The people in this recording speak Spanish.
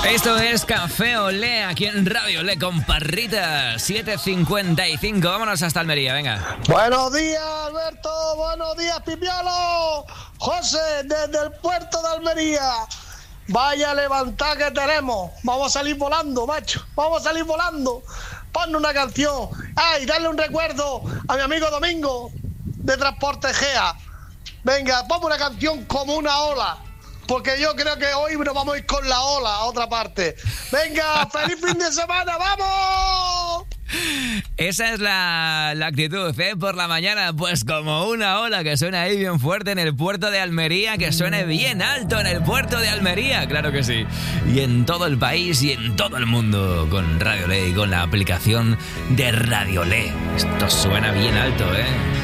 Esto es Café Olé, aquí en Radio Olé con Parrita, 7:55. Vámonos hasta Almería, venga. Buenos días, Alberto. Buenos días, Pipiolo. José, desde el puerto de Almería. Vaya levantada que tenemos. Vamos a salir volando, macho. Vamos a salir volando. Ponle una canción. Ay, darle un recuerdo a mi amigo Domingo de Transporte Gea. Venga, ponme una canción como una ola. Porque yo creo que hoy nos vamos a ir con la ola a otra parte. Venga, feliz fin de semana, ¡vamos! Esa es la actitud, ¿eh? Por la mañana, pues como una ola que suena ahí bien fuerte en el puerto de Almería, que suene bien alto en el puerto de Almería, claro que sí. Y en todo el país y en todo el mundo con Radio Olé y con la aplicación de Radio Olé. Esto suena bien alto, ¿eh?